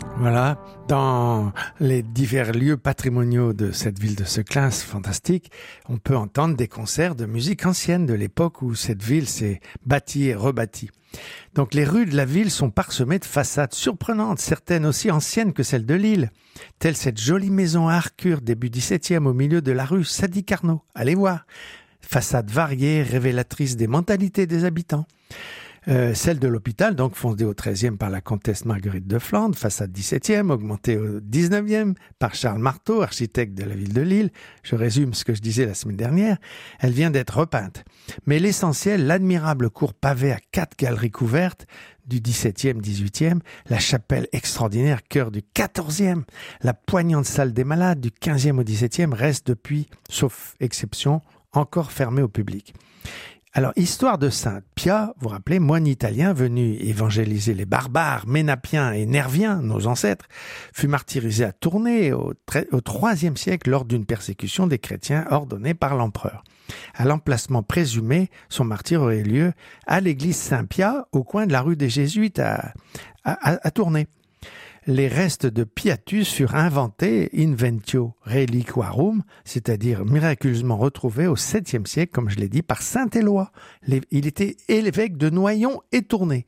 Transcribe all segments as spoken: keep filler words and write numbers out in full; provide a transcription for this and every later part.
Voilà, dans les divers lieux patrimoniaux de cette ville de Seclin, c'est fantastique, on peut entendre des concerts de musique ancienne de l'époque où cette ville s'est bâtie et rebâtie. Donc les rues de la ville sont parsemées de façades surprenantes, certaines aussi anciennes que celles de Lille, telle cette jolie maison à Harcourt, début dix-septième, au milieu de la rue Sadi-Carnot. Allez voir, façades variées, révélatrices des mentalités des habitants. Euh, celle de l'hôpital, donc fondée au treizième par la comtesse Marguerite de Flandre, façade dix-septième, augmentée au dix-neuvième par Charles Marteau, architecte de la ville de Lille. Je résume ce que je disais la semaine dernière. Elle vient d'être repeinte. Mais l'essentiel, l'admirable cour pavée à quatre galeries couvertes du dix-septième, dix-huitième, la chapelle extraordinaire cœur du quatorzième, la poignante salle des malades du quinzième au dix-septième reste depuis, sauf exception, encore fermée au public. Alors, histoire de Sainte, Pia, vous vous rappelez, moine italien venu évangéliser les barbares, Ménapiens et Nerviens, nos ancêtres, fut martyrisé à Tournai au, au troisième siècle lors d'une persécution des chrétiens ordonnée par l'empereur. À l'emplacement présumé, son martyre aurait lieu à l'église Saint-Pia, au coin de la rue des Jésuites à, à, à Tournai. Les restes de Piatus furent inventés inventio reliquarum, c'est-à-dire miraculeusement retrouvés au septième siècle, comme je l'ai dit, par saint Éloi. Il était évêque de Noyon et Tournai,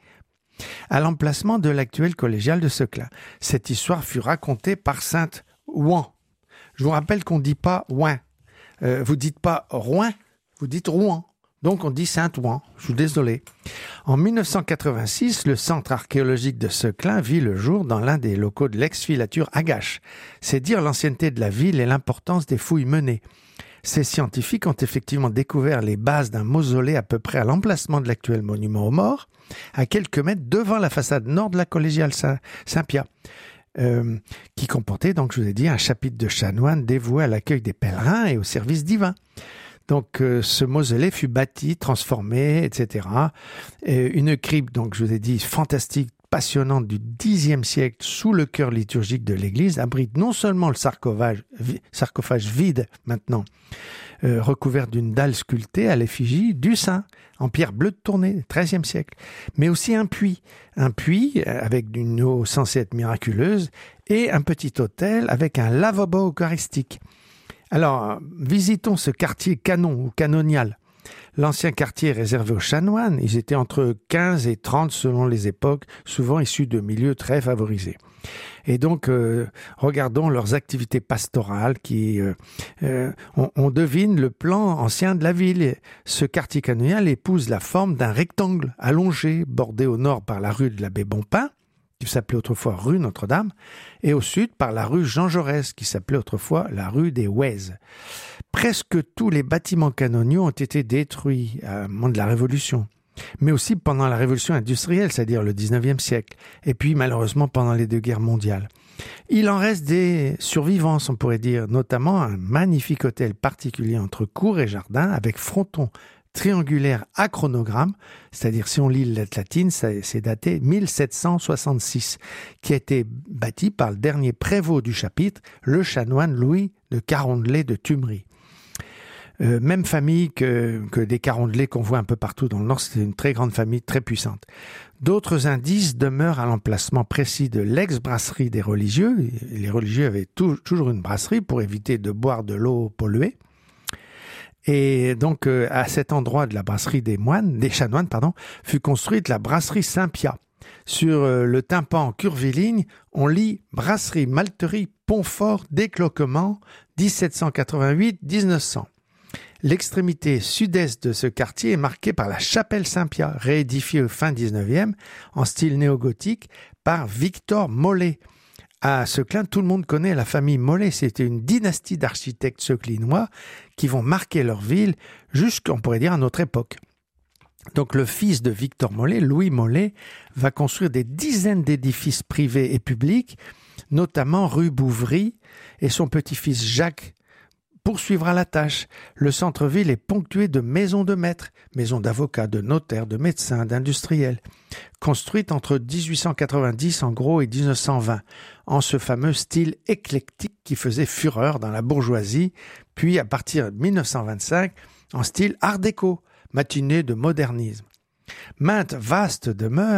à l'emplacement de l'actuelle collégiale de Seclin. Cette histoire fut racontée par sainte Ouan. Je vous rappelle qu'on ne dit pas Ouin. Euh, vous dites pas Rouen, vous dites Rouen. Donc on dit Saint-Ouen, je suis désolé. En mille neuf cent quatre-vingt-six, le centre archéologique de Seclin vit le jour dans l'un des locaux de l'ex-filature Agache. C'est dire l'ancienneté de la ville et l'importance des fouilles menées. Ces scientifiques ont effectivement découvert les bases d'un mausolée à peu près à l'emplacement de l'actuel monument aux morts, à quelques mètres devant la façade nord de la collégiale Saint-Pia. Euh, qui comportait, donc je vous ai dit, un chapitre de chanoines dévoué à l'accueil des pèlerins et au service divin. Donc euh, ce mausolée fut bâti, transformé, et cetera. Et une crypte, donc je vous ai dit, fantastique, passionnante du dixième siècle sous le chœur liturgique de l'église abrite non seulement le sarcophage, vi, sarcophage vide maintenant, euh, recouvert d'une dalle sculptée à l'effigie du saint en pierre bleue de Tournai, treizième siècle, mais aussi un puits, un puits avec une eau censée être miraculeuse et un petit autel avec un lavabo eucharistique. Alors, visitons ce quartier canon ou canonial. L'ancien quartier réservé aux chanoines, ils étaient entre quinze et trente selon les époques, souvent issus de milieux très favorisés. Et donc, euh, regardons leurs activités pastorales qui, euh, euh, on, on devine le plan ancien de la ville. Ce quartier canonial épouse la forme d'un rectangle allongé, bordé au nord par la rue de l'abbé Bompin, qui s'appelait autrefois rue Notre-Dame, et au sud par la rue Jean Jaurès, qui s'appelait autrefois la rue des Ouaises. Presque tous les bâtiments canoniaux ont été détruits à un moment de la Révolution, mais aussi pendant la Révolution industrielle, c'est-à-dire le dix-neuvième siècle, et puis malheureusement pendant les deux guerres mondiales. Il en reste des survivants, on pourrait dire, notamment un magnifique hôtel particulier entre cour et jardin, avec fronton triangulaire à chronogramme, c'est-à-dire si on lit la lettre latine, c'est daté mille sept cent soixante-six, qui a été bâti par le dernier prévôt du chapitre, le chanoine Louis de Carondelet de Tumery. Euh, même famille que, que des Carondelet qu'on voit un peu partout dans le Nord, c'est une très grande famille, très puissante. D'autres indices demeurent à l'emplacement précis de l'ex-brasserie des religieux. Les religieux avaient tout, toujours une brasserie pour éviter de boire de l'eau polluée. Et donc, euh, à cet endroit de la brasserie des moines, des chanoines, pardon, fut construite la brasserie Saint-Pia. Sur euh, le tympan curviligne, on lit brasserie, malterie, Pontfort, décloquement, dix-sept cent quatre-vingt-huit à dix-neuf cents. L'extrémité sud-est de ce quartier est marquée par la chapelle Saint-Pia, réédifiée au fin dix-neuvième, en style néo-gothique, par Victor Mollet. À Seclin, tout le monde connaît la famille Mollet. C'était une dynastie d'architectes seclinois qui vont marquer leur ville jusqu'on pourrait dire à notre époque. Donc le fils de Victor Mollet, Louis Mollet, va construire des dizaines d'édifices privés et publics, notamment rue Bouvry, et son petit-fils Jacques poursuivra la tâche. Le centre-ville est ponctué de maisons de maîtres, maisons d'avocats, de notaires, de médecins, d'industriels, construites entre dix-huit cent quatre-vingt-dix en gros et dix-neuf cent vingt, en ce fameux style éclectique qui faisait fureur dans la bourgeoisie, puis à partir de mille neuf cent vingt-cinq en style art déco, matinée de modernisme. Maintes vastes demeures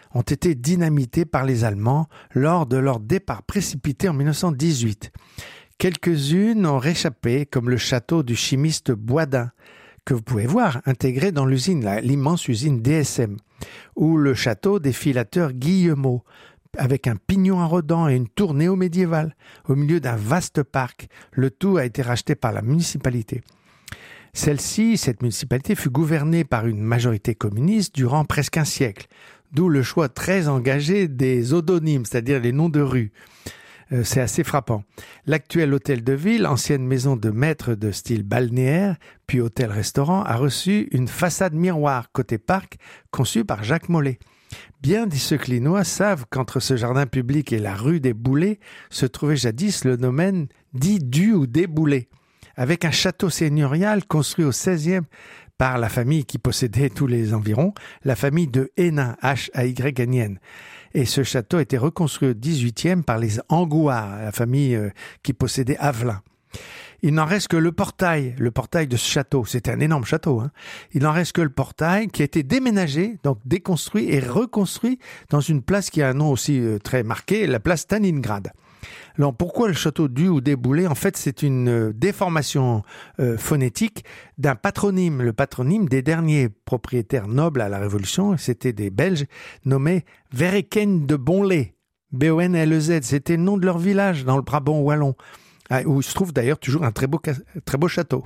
ont été dynamités par les Allemands lors de leur départ précipité en mille neuf cent dix-huit. Quelques-unes ont réchappé, comme le château du chimiste Boisdin, que vous pouvez voir intégré dans l'usine, l'immense usine D S M, ou le château des filateurs Guillemot, avec un pignon à redans et une tour néo-médiévale, au milieu d'un vaste parc. Le tout a été racheté par la municipalité. Celle-ci, cette municipalité, fut gouvernée par une majorité communiste durant presque un siècle, d'où le choix très engagé des odonymes, c'est-à-dire les noms de rues. Euh, c'est assez frappant. L'actuel hôtel de ville, ancienne maison de maître de style balnéaire, puis hôtel-restaurant, a reçu une façade miroir côté parc, conçue par Jacques Mollet. Bien des Seclinois savent qu'entre ce jardin public et la rue des Boulets se trouvait jadis le domaine dit du ou des Boulets, avec un château seigneurial construit au seizième par la famille qui possédait tous les environs, la famille de Hénin, H A Y N I N. Et ce château a été reconstruit au dix-huitième par les Angouard, la famille euh, qui possédait Avelin. Il n'en reste que le portail, le portail de ce château. C'était un énorme château, hein. Il n'en reste que le portail qui a été déménagé, donc déconstruit et reconstruit dans une place qui a un nom aussi euh, très marqué, la place Stalingrad. Alors pourquoi le château du ou des Boulets ? En fait, c'est une euh, déformation euh, phonétique d'un patronyme, le patronyme des derniers propriétaires nobles à la Révolution. C'était des Belges nommés Verreken de Bonlay, B O N L E Z. C'était le nom de leur village dans le Brabant wallon, où se trouve d'ailleurs toujours un très beau, très beau château.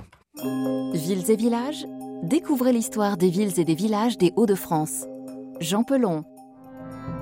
Villes et villages, découvrez l'histoire des villes et des villages des Hauts-de-France. Jean Pelon.